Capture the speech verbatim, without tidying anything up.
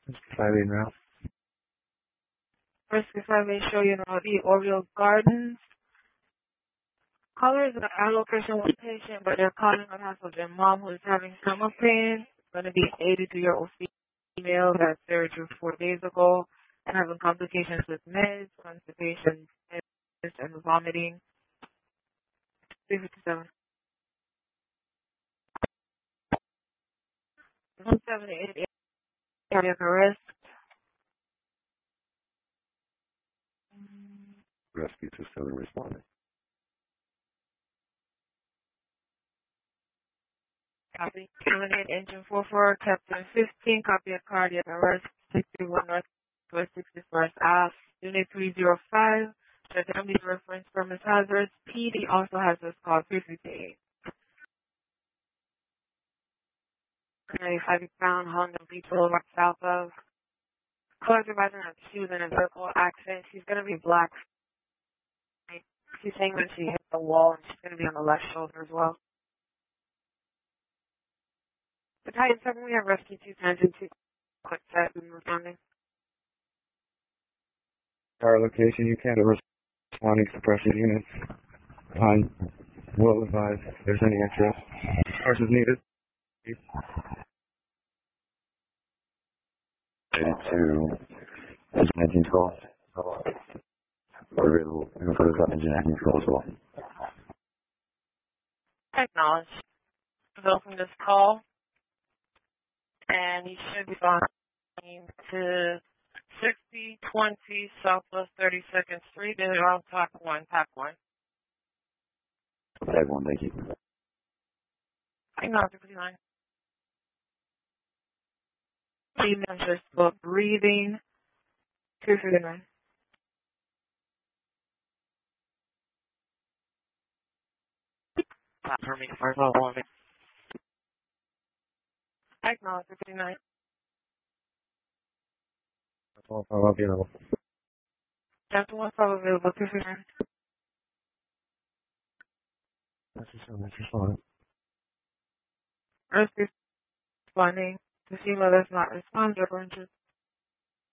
five eight now. Rescue five eight show you now the Oriole Gardens. Caller is at our location with patient, but they're calling on behalf of their mom who is having stomach pain. It's going to be an eighty-two-year-old female that surgery four days ago and having complications with meds, constipation, and vomiting. three fifty-seven. one seven eight eight cardiac arrest. Rescue two seven responding. Copy. Terminate engine four four, Captain fifteen, copy of cardiac arrest, sixty-one Northwest sixty-first Ave, Unit three zero five. The family reference premise hazards. P D also has this call three fifty-eight. ninety-five pound Honda Beach Boulevard south of. Caller advisor that she was in a vehicle accident. She's going to be black. She's saying that she hit the wall and she's going to be on the left shoulder as well. The Titan seven, we have rescue two times and two quick set and responding. Our location, you can't responding to pressure units. On will advise if there's any interest. Sources needed. eighty-two, engine nineteen twelve. We're available for the engine nineteen twelve as well. Acknowledge. Bill from this call. And you should be going to sixty twenty Southwest thirty-second Street and around Pack one, Pack one. Pack one, thank you. Acknowledge fifty-nine. Female just for breathing. two fifty-nine. For me, first of all, Acknowledge fifty-nine. That's all I'm available. That's one call available, two fifty-nine. That's just so much responding. Rescue responding to female that's not responding or